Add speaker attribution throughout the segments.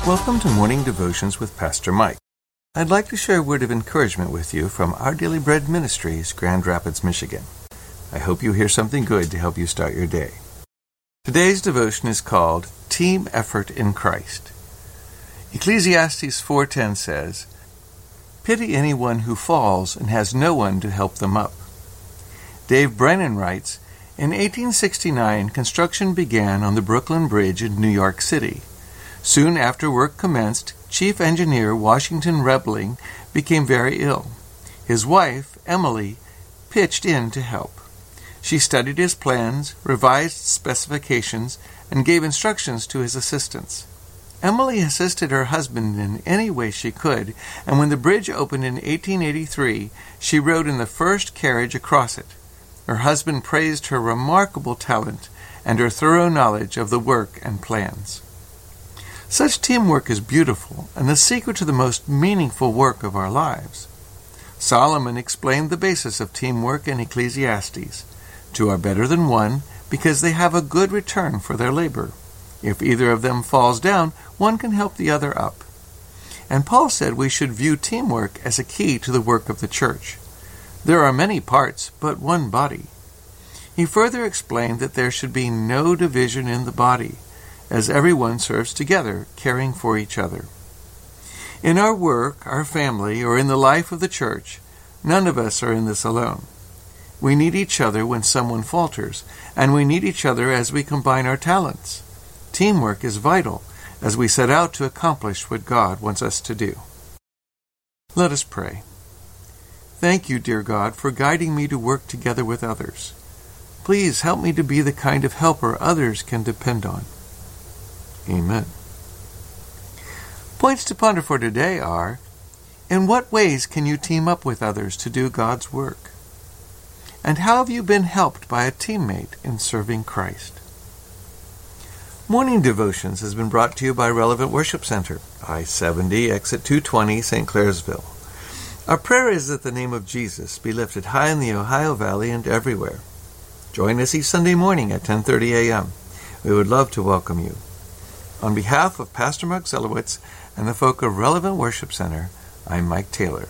Speaker 1: Welcome to Morning Devotions with Pastor Mike. I'd like to share a word of encouragement with you from Our Daily Bread Ministries, Grand Rapids, Michigan. I hope you hear something good to help you start your day. Today's devotion is called Team Effort in Christ. Ecclesiastes 4:10 says, "Pity anyone who falls and has no one to help them up." Dave Brennan writes, "In 1869, construction began on the Brooklyn Bridge in New York City. Soon after work commenced, Chief Engineer Washington Rebling became very ill. His wife, Emily, pitched in to help. She studied his plans, revised specifications, and gave instructions to his assistants. Emily assisted her husband in any way she could, and when the bridge opened in 1883, she rode in the first carriage across it. Her husband praised her remarkable talent and her thorough knowledge of the work and plans." Such teamwork is beautiful and the secret to the most meaningful work of our lives. Solomon explained the basis of teamwork in Ecclesiastes. Two are better than one because they have a good return for their labor. If either of them falls down, one can help the other up. And Paul said we should view teamwork as a key to the work of the church. There are many parts, but one body. He further explained that there should be no division in the body, as everyone serves together, caring for each other. In our work, our family, or in the life of the church, none of us are in this alone. We need each other when someone falters, and we need each other as we combine our talents. Teamwork is vital as we set out to accomplish what God wants us to do. Let us pray. Thank you, dear God, for guiding me to work together with others. Please help me to be the kind of helper others can depend on. Amen. Points to ponder for today are, in what ways can you team up with others to do God's work? And how have you been helped by a teammate in serving Christ? Morning Devotions has been brought to you by Relevant Worship Center, I-70, exit 220, St. Clairsville. Our prayer is that the name of Jesus be lifted high in the Ohio Valley and everywhere. Join us each Sunday morning at 10:30 a.m. We would love to welcome you. On behalf of Pastor Mark Zelowitz and the folk of Relevant Worship Center, I'm Mike Taylor.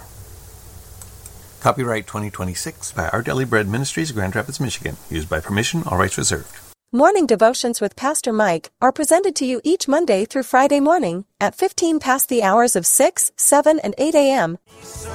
Speaker 1: Copyright 2026 by Our Daily Bread Ministries, Grand Rapids, Michigan. Used by permission, all rights reserved.
Speaker 2: Morning Devotions with Pastor Mike are presented to you each Monday through Friday morning at 15 past the hours of 6, 7, and 8 a.m.